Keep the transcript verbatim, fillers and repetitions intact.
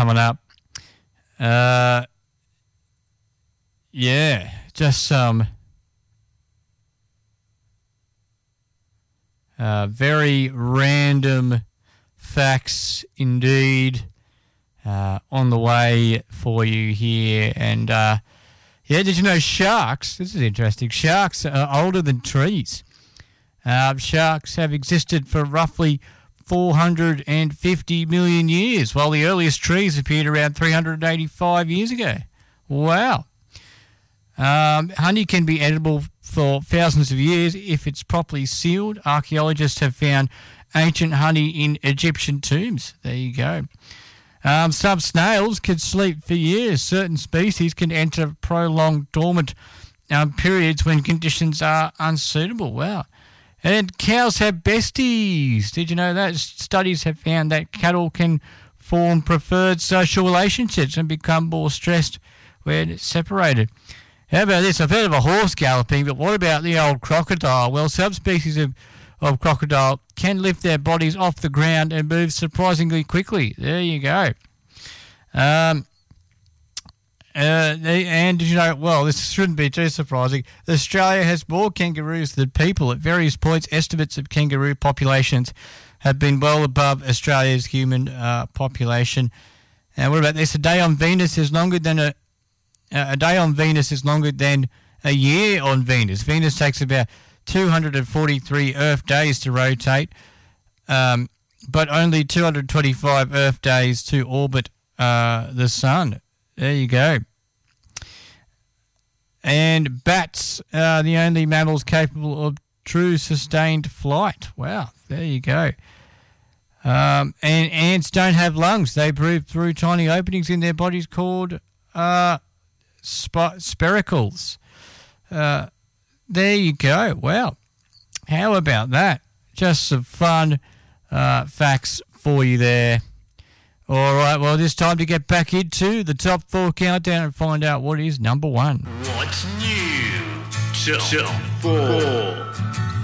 coming up. Uh, yeah, just some uh, very random facts indeed uh, on the way for you here. And uh, yeah, did you know sharks, this is interesting, sharks are older than trees. Uh, sharks have existed for roughly four hundred fifty million years, while the earliest trees appeared around three hundred eighty-five years ago. Wow. Um, honey can be edible for thousands of years if it's properly sealed. Archaeologists have found ancient honey in Egyptian tombs. There you go. Um, some snails can sleep for years. Certain species can enter prolonged dormant um, periods when conditions are unsuitable. Wow. And cows have besties. Did you know that? Studies have found that cattle can form preferred social relationships and become more stressed when separated. How about this? I've heard of a horse galloping, but what about the old crocodile? Well, some species of, of crocodile can lift their bodies off the ground and move surprisingly quickly. There you go. Um... Uh, they, and did you know, well, this shouldn't be too surprising, Australia has more kangaroos than people. At various points, estimates of kangaroo populations have been well above Australia's human uh, population. And what about this? A day on Venus is longer than a, a day on Venus is longer than a year on Venus. Venus takes about two hundred forty-three Earth days to rotate, um, but only two hundred twenty-five Earth days to orbit uh, the Sun. There you go. And bats are the only mammals capable of true sustained flight. Wow, there you go. Um, and ants don't have lungs. They breathe through tiny openings in their bodies called uh, sp- spiracles. Uh, there you go. Wow. How about that? Just some fun uh, facts for you there. All right, well, it's time to get back into the top four countdown and find out what is number one. What's new? Top, top four.